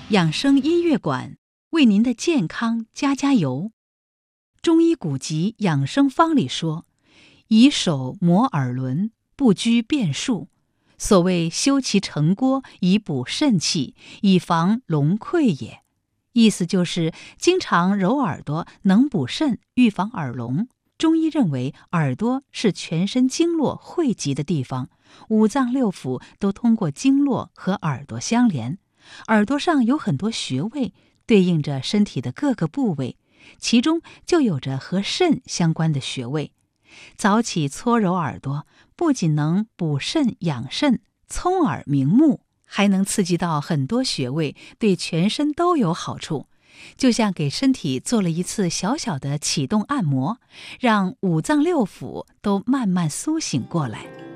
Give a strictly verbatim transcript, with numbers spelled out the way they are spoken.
养生音乐馆为您的健康加加油。中医古籍养生方里说，以手摩耳轮，不拘变数。所谓修其成郭，以补肾气，以防龙溃也。意思就是经常揉耳朵能补肾，预防耳聋。中医认为耳朵是全身经络汇集的地方，五脏六腑都通过经络和耳朵相连。耳朵上有很多穴位，对应着身体的各个部位，其中就有着和肾相关的穴位。早起搓揉耳朵，不仅能补肾养肾、聪耳明目，还能刺激到很多穴位，对全身都有好处。就像给身体做了一次小小的启动按摩，让五脏六腑都慢慢苏醒过来。